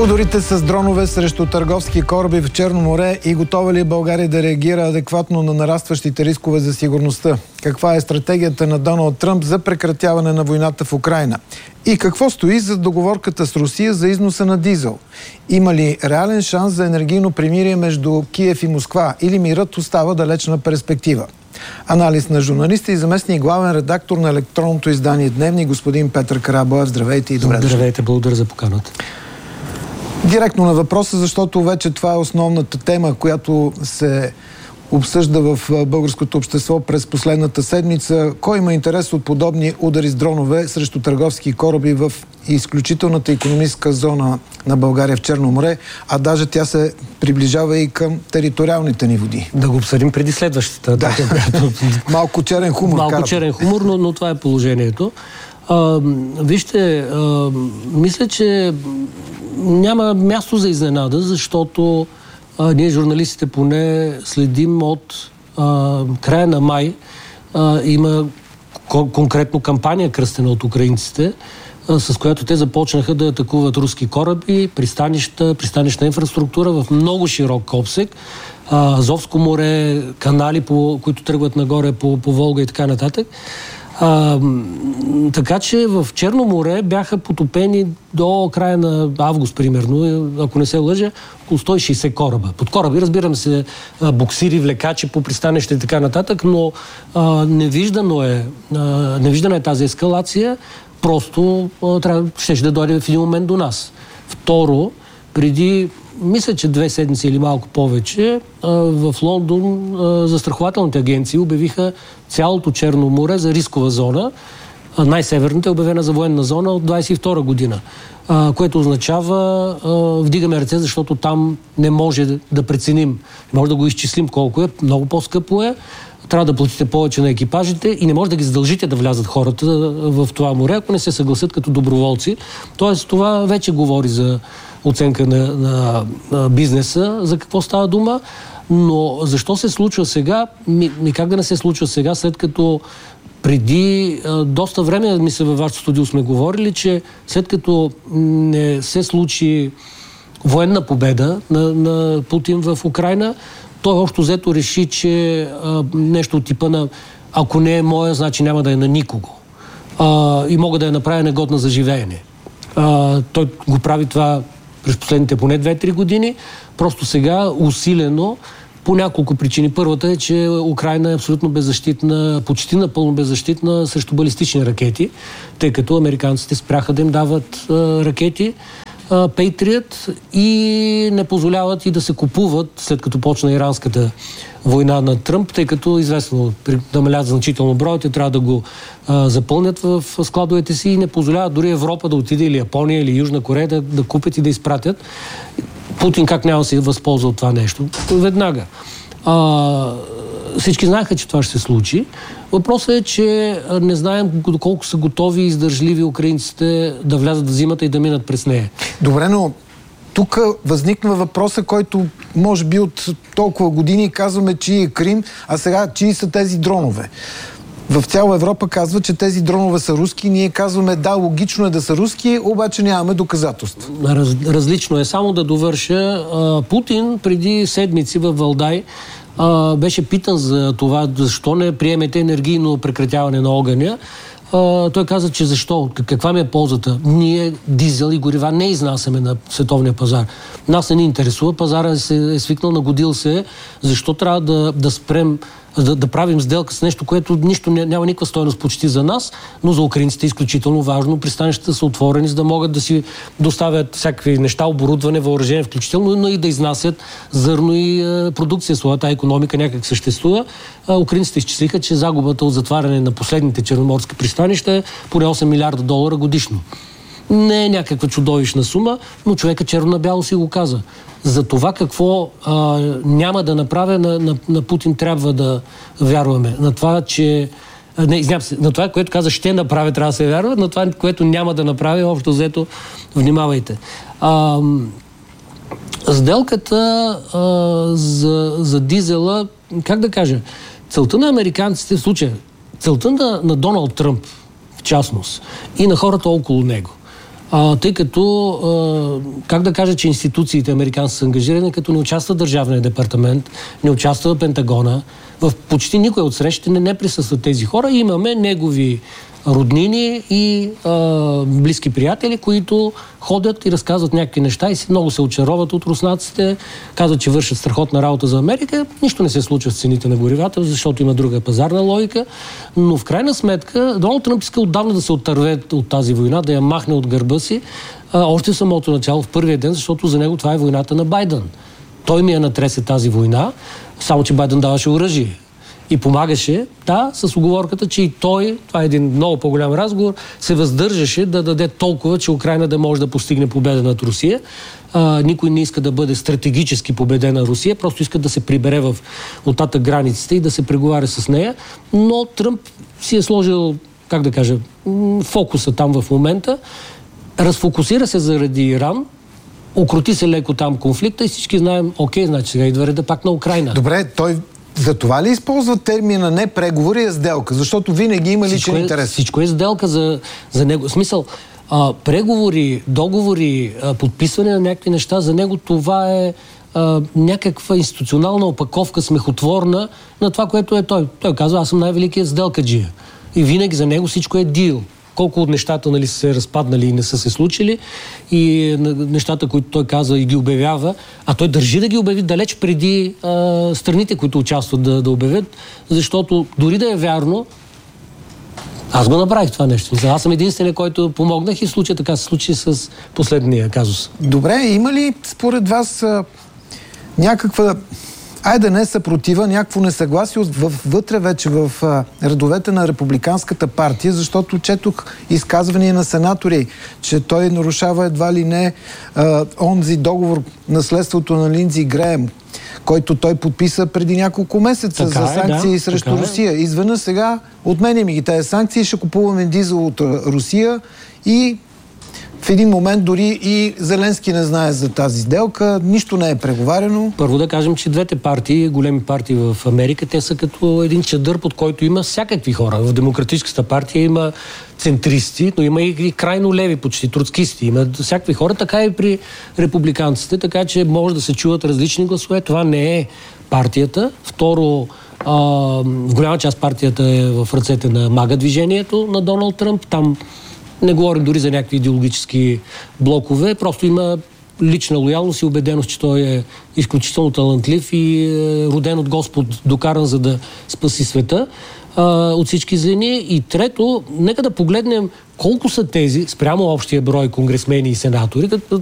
Ударите с дронове срещу търговски кораби в Черно море и готова ли е България да реагира адекватно на нарастващите рискове за сигурността? Каква е стратегията на Доналд Тръмп за прекратяване на войната в Украйна? И какво стои за договорката с Русия за износа на дизел? Има ли реален шанс за енергийно примирие между Киев и Москва или мирът остава далечна перспектива? Анализ на журналиста и заместник главен редактор на електронното издание Дневник, господин Петър Карабоев. Здравейте и добре дошли. Здравейте, благодаря за поканата. Директно на въпроса, защото вече това е основната тема, която се обсъжда в българското общество през последната седмица. Кой има интерес от подобни удари с дронове срещу търговски кораби в изключителната икономическа зона на България в Черно море, а даже тя се приближава и към териториалните ни води? Да го обсъдим преди следващата. Да. Малко черен хумор. Малко черен хумор, но това е положението. Вижте, мисля, че няма място за изненада, защото ние, журналистите, поне следим от края на май. Има конкретно кампания, кръстена от украинците, с която те започнаха да атакуват руски кораби, пристанищна инфраструктура в много широк обсек, Азовско море, канали, които тръгват нагоре по Волга и така нататък. Така че в Черно море бяха потопени до края на август, примерно, ако не се лъжа, около 160 кораба. Под кораби, разбирам се, буксири, влекачи по пристанище и така нататък, но невиждана е тази ескалация. Просто щеше да дойде в един момент до нас. Второ, преди, мисля, че 2 седмици или малко повече, в Лондон застрахователните агенции обявиха цялото Черно море за рискова зона. Най-северната е обявена за военна зона от 22 година, което означава вдигаме ръце, защото там не може да преценим, не може да го изчислим колко е, много по-скъпо е. Трябва да платите повече на екипажите и не може да ги задължите да влязат хората в това море, ако не се съгласят като доброволци. Тоест, това вече говори за оценка на бизнеса, за какво става дума. Но защо се случва сега? Как да не се случва сега, след като преди доста време, мисля, във вашето студио сме говорили, че след като не се случи военна победа на Путин в Украйна, той общо взето реши, че нещо от типа на ако не е моя, значи няма да е на никого. И мога да я направя негодна за живеене. Той го прави това през последните поне 2-3 години. Просто сега усилено по няколко причини. Първата е, че Украйна е абсолютно беззащитна, почти напълно беззащитна срещу балистични ракети, тъй като американците спряха да им дават ракети Patriot и не позволяват и да се купуват, след като почна иранската война на Тръмп, тъй като известно намалят значително броите, трябва да го запълнят в складовете си и не позволяват дори Европа да отиде, или Япония, или Южна Корея да купят и да изпратят. Путин как няма да се възползва от това нещо? Веднага. Всички знаеха, че това ще се случи. Въпросът е, че не знаем доколко са готови и издържливи украинците да влязат в зимата и да минат през нея. Добре, но тук възниква въпроса, който може би от толкова години казваме, чий е Крим, а сега чии са тези дронове. В цяла Европа казва, че тези дронове са руски. Ние казваме, да, логично е да са руски, обаче нямаме доказателства. Различно е. Само да довърша. Путин преди седмици във Валдай беше питан за това, защо не приемете енергийно прекратяване на огъня. Той каза, че защо? Каква ми е ползата? Ние дизел и горива не изнасяме на световния пазар. Нас не ни интересува. Пазара се е свикнал, нагодил се. Защо трябва да спрем да правим сделка с нещо, което няма никаква стойност почти за нас, но за украинците е изключително важно. Пристанищата са отворени, за да могат да си доставят всякакви неща, оборудване, въоръжение включително, но и да изнасят зърно и продукция. Своята икономика някак съществува. Украинците изчислиха, че загубата от затваряне на последните черноморски пристанища е поне $8 милиарда годишно. Не е някаква чудовищна сума, но човека черно на бяло си го каза. За това какво няма да направя, на Путин трябва да вярваме. На това, че... на това, което каза ще направя, трябва да се вярва, на това, което няма да направя, общо взето, внимавайте. Сделката за дизела, как да кажа, целта на американците, в случая, целта на Доналд Тръмп, в частност, и на хората около него, Тъй като, как да кажа, че институциите американски са ангажирани, като не участва Държавния департамент, не участва Пентагона. В почти никой от срещите не присъстват тези хора. Имаме негови роднини и близки приятели, които ходят и разказват някакви неща и много се очароват от руснаците, казват, че вършат страхотна работа за Америка. Нищо не се случва с цените на горивата, защото има друга пазарна логика. Но в крайна сметка Доналд Тръмп иска отдавна да се отърве от тази война, да я махне от гърба си, още в самото начало, в първия ден, защото за него това е войната на Байден. Той ми я натресе тази война, само че Байден даваше оръжие. И помагаше, с уговорката, че и той, това е един много по-голям разговор, се въздържаше да даде толкова, че Украйна да може да постигне победа над Русия. Никой не иска да бъде стратегически победена Русия, просто иска да се прибере оттатък границите и да се преговаря с нея. Но Тръмп си е сложил, как да кажа, фокуса там в момента, разфокусира се заради Иран, укрути се леко там конфликта и всички знаем, окей, значи сега идва реда пак на Украйна. Добре, той за това ли използва термина не преговори, а сделка? Защото винаги има личен интерес. Всичко е сделка за него. В смисъл, преговори, договори, подписване на някакви неща, за него това е някаква институционална опаковка, смехотворна на това, което е той. Той казва, аз съм най-великият сделкаджия. И винаги за него всичко е дил. Колко от нещата са се разпаднали и не са се случили и нещата, които той казва и ги обявява, а той държи да ги обяви далеч преди страните, които участват да обявят, защото дори да е вярно, аз го направих това нещо. Аз съм единственият, който помогнах и в случая така се случи с последния казус. Добре, има ли според вас някаква да не съпротива, някакво несъгласие вътре вече в редовете на Републиканската партия, защото четох изказвания на сенатори, че той нарушава едва ли не онзи договор, наследството на Линдзи Греем, който той подписа преди няколко месеца за санкции срещу Русия. Изведнъж сега отменяме ги тези санкции, ще купуваме дизел от Русия и в един момент дори и Зеленски не знае за тази сделка, нищо не е преговарено. Първо да кажем, че двете партии, големи партии в Америка, те са като един чадър, под който има всякакви хора. В Демократическата партия има центристи, но има и крайно леви, почти троцкисти. Има всякакви хора, така и при републиканците, така че може да се чуват различни гласове. Това не е партията. Второ, в голяма част партията е в ръцете на мага движението на Доналд Тръмп. Там не говорим дори за някакви идеологически блокове, просто има лична лоялност и убеденост, че той е изключително талантлив и роден от Господ, докаран за да спаси света от всички злини. И трето, нека да погледнем колко са тези, спрямо общия брой конгресмени и сенатори,